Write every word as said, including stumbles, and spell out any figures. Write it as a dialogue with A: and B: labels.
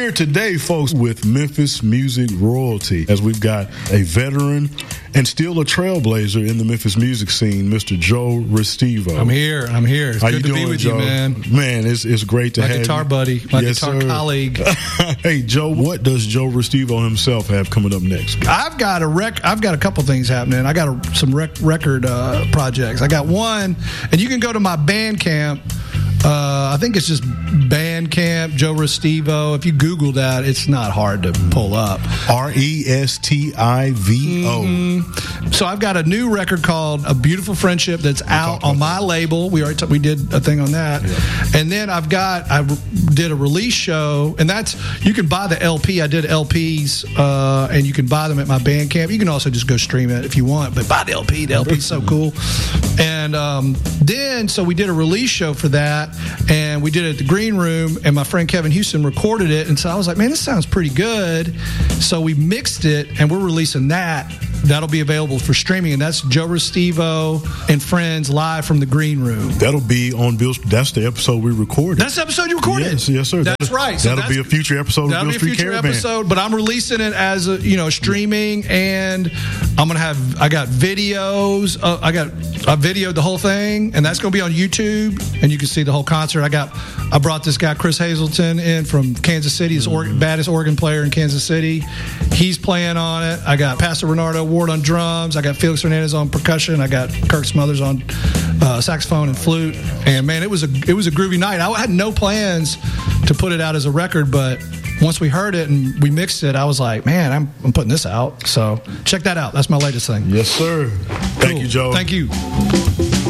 A: here today, folks, with Memphis Music Royalty, as we've got a veteran and still a trailblazer in the Memphis music scene, Mister Joe Restivo.
B: I'm here. I'm here. It's
A: How
B: good
A: you
B: to
A: doing,
B: be with
A: Joe?
B: you, man.
A: Man, it's it's great to
B: my
A: have
B: guitar
A: you.
B: buddy, my
A: yes,
B: guitar
A: sir.
B: colleague.
A: Hey, Joe, what does Joe Restivo himself have coming up next?
B: I've got a rec. I've got a couple things happening. I got a, some rec- record uh, projects. I got one, and you can go to my Bandcamp. Uh, I think it's just Bandcamp, Joe Restivo. If you Google that, it's not hard to pull up.
A: R E S T I V O.
B: Mm-hmm. So I've got a new record called A Beautiful Friendship that's out on my label. We already t- we did a thing on that. Yeah. And then I've got, I re- did a release show, and that's, you can buy the L P. I did L Ps, uh, and you can buy them at my Bandcamp. You can also just go stream it if you want, but buy the L P. The L P's so cool. And um, then, so we did a release show for that. And we did it at the Green Room, and my friend Kevin Houston recorded it. And so I was like, man, this sounds pretty good. So we mixed it, and we're releasing that. That'll be available for streaming, and that's Joe Restivo and Friends live from the Green Room.
A: That'll be on Bill. That's the episode we recorded.
B: That's the episode you recorded.
A: Yes, yes, sir.
B: That's
A: that'll,
B: right. So
A: that'll
B: that's,
A: be a future episode.
B: That'll
A: of Bill
B: be a
A: Street
B: future
A: Caravan.
B: episode. But I'm releasing it as a, you know, streaming, and I'm gonna have. I got videos. Uh, I got. I videoed the whole thing, and that's gonna be on YouTube, and you can see the whole concert. I got. I brought this guy Chris Hazelton in from Kansas City, this organ, baddest organ player in Kansas City. He's playing on it. I got Pastor Renardo Ward on drums. I got Felix Hernandez on percussion. I got Kirk Smothers on uh, saxophone and flute. And man, it was a it was a groovy night. I had no plans to put it out as a record, but once we heard it and we mixed it, I was like, man, I'm, I'm putting this out. So check that out. That's my latest thing.
A: Yes, sir. Thank
B: Cool.
A: you, Joe.
B: Thank you.